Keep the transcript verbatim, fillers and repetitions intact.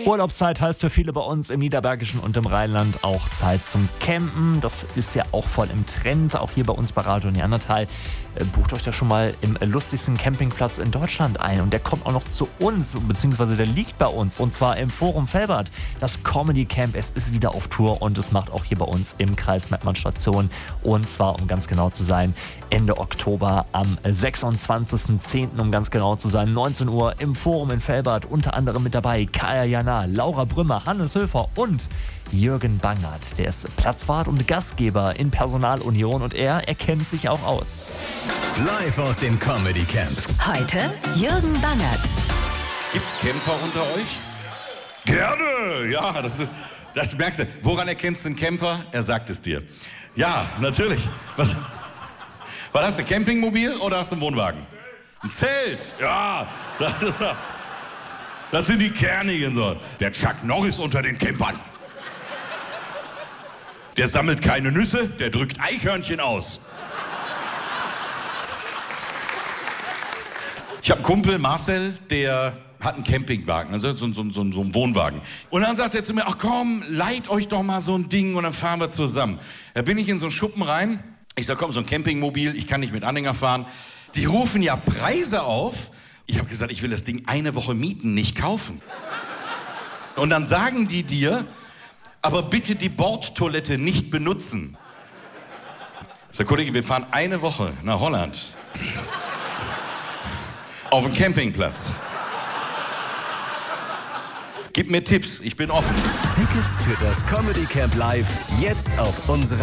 Urlaubszeit heißt für viele bei uns im Niederbergischen und im Rheinland auch Zeit zum Campen. Das ist ja auch voll im Trend, auch hier bei uns bei Radio Neandertal. Bucht euch da schon mal im lustigsten Campingplatz in Deutschland ein. Und der kommt auch noch zu uns, beziehungsweise der liegt bei uns. Und zwar im Forum Velbert. Das Comedy Camp, es ist wieder auf Tour und es macht auch hier bei uns im Kreis Mettmann Station. Und zwar, um ganz genau zu sein, Ende Oktober am sechsundzwanzigsten zehnten um ganz genau zu sein, neunzehn Uhr im Forum in Velbert. Unter anderem mit dabei Kaya Jana, Laura Brümmer, Hannes Höfer und Jürgen Bangert. Der ist Platzwart und Gastgeber in Personalunion und er erkennt sich auch aus. Live aus dem Comedy Camp. Heute Jürgen Bangert. Gibt's Camper unter euch? Gerne, ja, das, ist, das merkst du. Woran erkennst du einen Camper? Er sagt es dir. Ja, natürlich. Was, was hast du, Campingmobil oder hast du einen Wohnwagen? Ein Zelt, ja. Das, das sind die Kernigen so. Der Chuck Norris unter den Campern. Der sammelt keine Nüsse, der drückt Eichhörnchen aus. Ich habe einen Kumpel, Marcel, der hat einen Campingwagen, also so, so, so, so einen Wohnwagen. Und dann sagt er zu mir, ach komm, leiht euch doch mal so ein Ding und dann fahren wir zusammen. Da bin ich in so einen Schuppen rein. Ich sag, komm, so ein Campingmobil, ich kann nicht mit Anhänger fahren. Die rufen ja Preise auf. Ich habe gesagt, ich will das Ding eine Woche mieten, nicht kaufen. Und dann sagen die dir, aber bitte die Bordtoilette nicht benutzen. Ich sag, Kollege, wir fahren eine Woche nach Holland. Auf dem Campingplatz. Gib mir Tipps, ich bin offen. Tickets für das Comedy Camp Live jetzt auf unserer